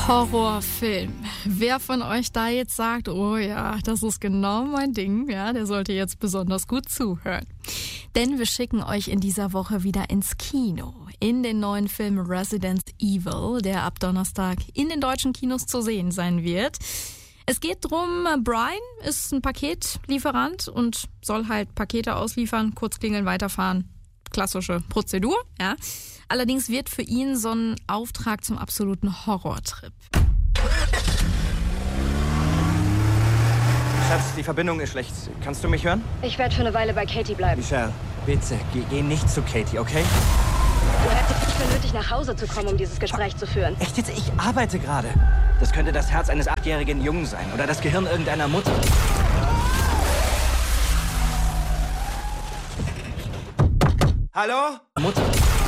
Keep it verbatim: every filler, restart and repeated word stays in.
Horrorfilm. Wer von euch da jetzt sagt, oh ja, das ist genau mein Ding, ja, der sollte jetzt besonders gut zuhören. Denn wir schicken euch in dieser Woche wieder ins Kino. In den neuen Film Resident Evil, der ab Donnerstag in den deutschen Kinos zu sehen sein wird. Es geht drum, Brian ist ein Paketlieferant und soll halt Pakete ausliefern, kurz klingeln, weiterfahren. Klassische Prozedur, ja. Allerdings wird für ihn so ein Auftrag zum absoluten Horrortrip. Schatz, die Verbindung ist schlecht. Kannst du mich hören? Ich werde für eine Weile bei Katie bleiben. Michelle, bitte, geh, geh nicht zu Katie, okay? Du hättest nicht für nötig, nach Hause zu kommen, um dieses Gespräch zu führen. Echt jetzt? Ich arbeite gerade. Das könnte das Herz eines achtjährigen Jungen sein oder das Gehirn irgendeiner Mutter. Hallo? Mutter.